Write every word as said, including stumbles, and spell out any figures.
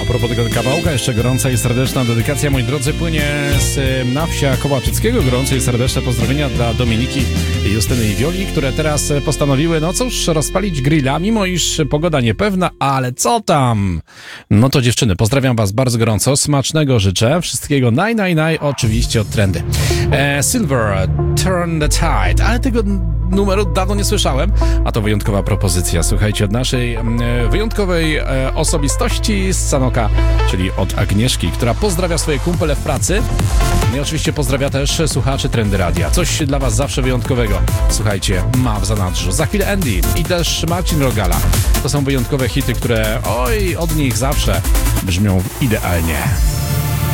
propos tego kawałka, jeszcze gorąca i serdeczna dedykacja, moi drodzy, płynie z Nawsia Kołaczyckiego. Gorące i serdeczne pozdrowienia dla Dominiki, Justyny i Wioli, które teraz postanowiły, no cóż, rozpalić grilla, mimo iż pogoda niepewna, ale co tam? No to dziewczyny, pozdrawiam was bardzo gorąco, smacznego życzę, wszystkiego naj, naj, naj, oczywiście od Trendy. E, Silver, Turn the Tide, ale tego numeru dawno nie słyszałem, a to wyjątkowa propozycja, słuchajcie, od naszej e, wyjątkowej e, osobistości z Sanoka, czyli od Agnieszki, która pozdrawia swoje kumpele w pracy. No i oczywiście pozdrawia też słuchaczy Trendy Radia. Coś dla was zawsze wyjątkowego. Słuchajcie, ma w zanadrzu. Za chwilę Andy i też Marcin Rogala. To są wyjątkowe hity, które oj, od nich zawsze brzmią idealnie.